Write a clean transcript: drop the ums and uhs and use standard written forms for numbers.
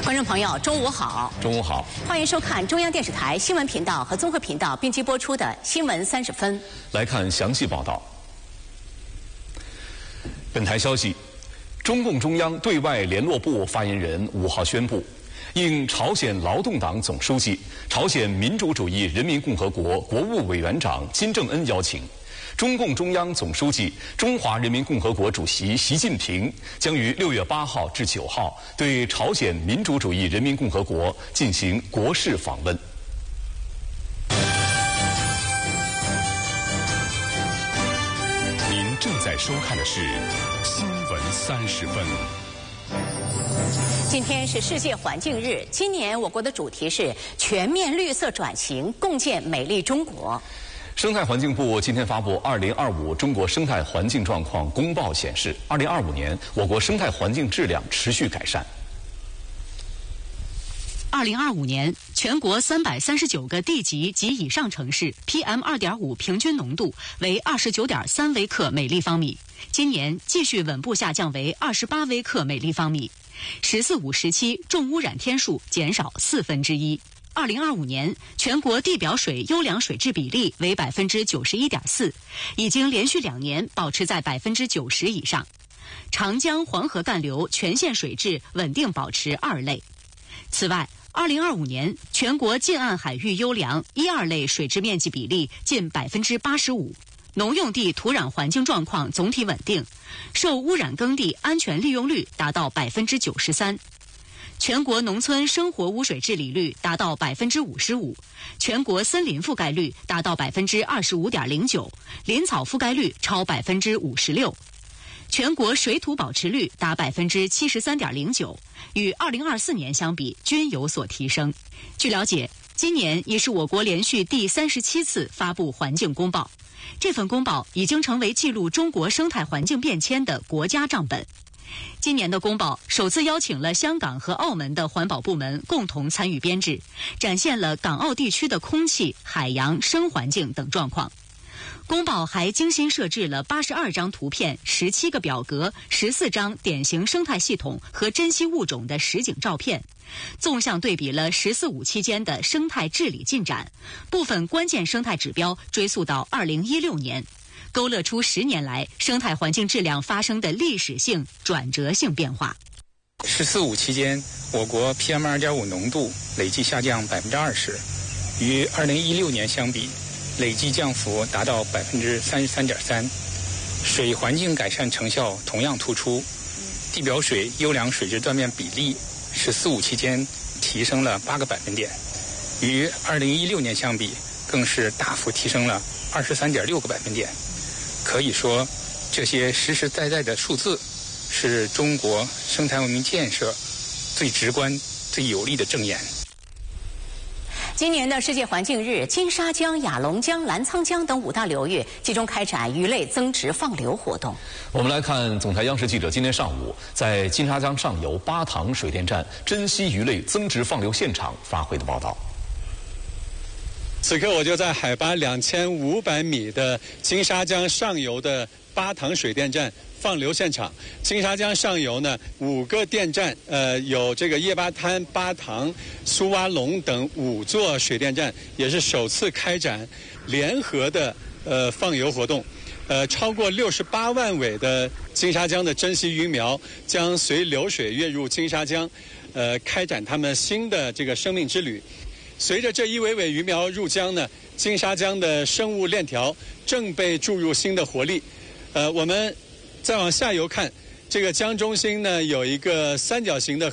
观众朋友，中午好！ 中午好， 欢迎收看中央电视台新闻频道和综合频道并机播出的《新闻30分》。 来看详细报道。本台消息，中共中央对外联络部发言人5号宣布，应朝鲜劳动党总书记、朝鲜民主主义人民共和国国务委员长金正恩邀请，中共中央总书记、中华人民共和国主席习近平将于6月8号至9号对朝鲜民主主义人民共和国进行国事访问。 您正在收看的是《新闻30分》。 今天是世界环境日，今年我国的主题是全面绿色转型，共建美丽中国。 生态环境部今天发布2025中国生态环境状况公报显示，2025年我国生态环境质量持续改善。 2025年，全国339个地级及以上城市 PM2.5 平均浓度为29.3微克每立方米，今年继续稳步下降为28微克每立方米。“14·5”时期重污染天数减少1/4。2025年，全国地表水优良水质比例为91.4%，已经连续2年保持在90%以上。长江、黄河干流全线水质稳定保持2类。此外，2025年全国近岸海域优良1、2类水质面积比例近85%，农用地土壤环境状况总体稳定，受污染耕地安全利用率达到93%。全国农村生活污水治理率达到55%，全国森林覆盖率达到25.09%，林草覆盖率超56%，全国水土保持率达73.09%，与2024年相比均有所提升。据了解，今年已是我国连续第37次发布环境公报，这份公报已经成为记录中国生态环境变迁的国家账本。今年的公报首次邀请了香港和澳门的环保部门共同参与编制，展现了港澳地区的空气、海洋、生环境等状况。公报还精心设置了82张图片、17个表格、14张典型生态系统和珍稀物种的实景照片，纵向对比了“14·5”期间的生态治理进展，部分关键生态指标追溯到2016年。勾勒出10年来生态环境质量发生的历史性、转折性变化。 “14·5”期间，我国 PM2.5 浓度累计下降20%，与2016年相比，累计降幅达到33.3%，水环境改善成效同样突出。地表水优良水质断面比例“14·5”期间提升了8个百分点，与2016年相比，更是大幅提升了23.6个百分点。可以说，这些实实在在的数字是中国生态文明建设最直观、最有力的证言。 今年的世界环境日，金沙江、雅砻江、澜沧江等5大流域集中开展鱼类增殖放流活动。 我们来看总台央视记者今天上午在金沙江上游巴塘水电站珍稀鱼类增殖放流现场发回的报道。 此刻我就在海拔2500米的金沙江上游的巴塘水电站放流现场。金沙江上游呢，5个电站，有这个叶巴滩、巴塘、苏洼龙等5座水电站，也是首次开展联合的放游活动。超过68万尾的金沙江的珍稀鱼苗将随流水跃入金沙江，开展他们新的这个生命之旅。随着这一尾尾鱼苗入江呢，金沙江的生物链条正被注入新的活力。我们再往下游看，这个江中心呢有一个三角形的